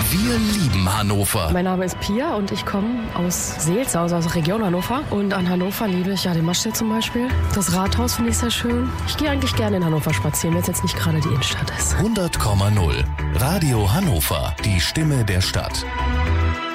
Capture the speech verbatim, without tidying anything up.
Wir lieben Hannover. Mein Name ist Pia und ich komme aus Seelze, also aus der Region Hannover. Und an Hannover liebe ich ja den Maschsee zum Beispiel. Das Rathaus finde ich sehr schön. Ich gehe eigentlich gerne in Hannover spazieren, wenn es jetzt nicht gerade die Innenstadt ist. hundert Komma null. Radio Hannover. Die Stimme der Stadt.